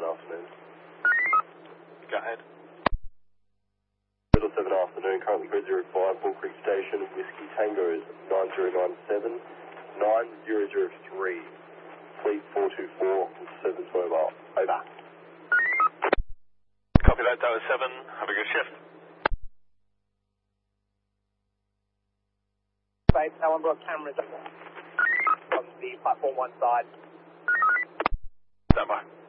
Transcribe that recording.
afternoon. Go ahead. Middle 7 afternoon, currently code 05, Bull Creek Station, Whiskey Tango 9097, 9003, Fleet 424, 712 off. Over. Copy that, Tower 7. Have a good shift. Base, Ellenbrook cameras on the platform one side. Stand by.